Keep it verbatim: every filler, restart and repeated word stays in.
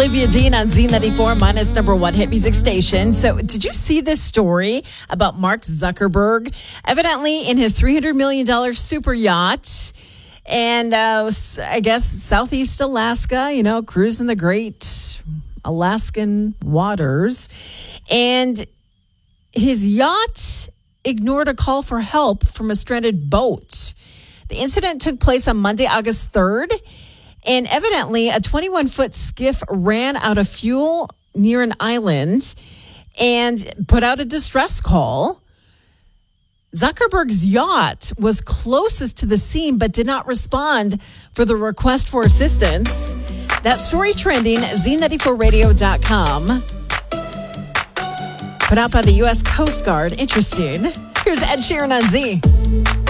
Olivia Dean on Z ninety-four, minus number one hit music station. So did you see this story about Mark Zuckerberg? Evidently in his three hundred million dollars super yacht and uh, I guess Southeast Alaska, you know, cruising the great Alaskan waters. And his yacht ignored a call for help from a stranded boat. The incident took place on Monday, August third. And evidently, a twenty-one-foot skiff ran out of fuel near an island and put out a distress call. Zuckerberg's yacht was closest to the scene but did not respond for the request for assistance. That story trending, Z ninety-four radio dot com. Put out by the U S Coast Guard. Interesting. Here's Ed Sheeran on Z.